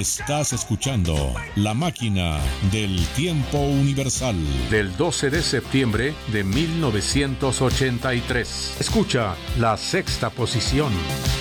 Estás escuchando La Máquina del Tiempo Universal. Del 12 de septiembre de 1983. Escucha la sexta posición.